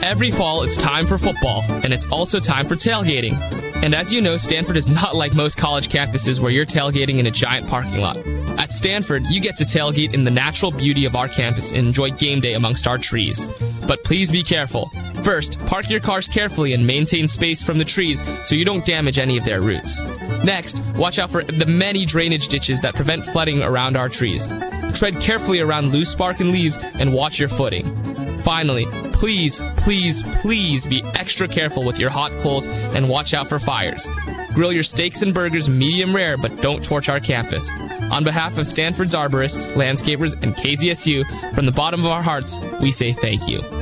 Every fall, it's time for football, and it's also time for tailgating. And as you know, Stanford is not like most college campuses where you're tailgating in a giant parking lot. At Stanford, you get to tailgate in the natural beauty of our campus and enjoy game day amongst our trees. But please be careful. First, park your cars carefully and maintain space from the trees so you don't damage any of their roots. Next, watch out for the many drainage ditches that prevent flooding around our trees. Tread carefully around loose bark and leaves and watch your footing. Finally, please, please, please be extra careful with your hot coals and watch out for fires. Grill your steaks and burgers medium rare, but don't torch our campus. On behalf of Stanford's arborists, landscapers, and KZSU, from the bottom of our hearts, we say thank you.